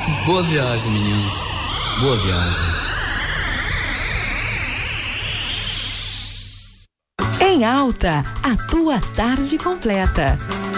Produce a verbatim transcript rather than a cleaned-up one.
Boa viagem, meninos. Boa viagem. Em Alta, a tua tarde completa.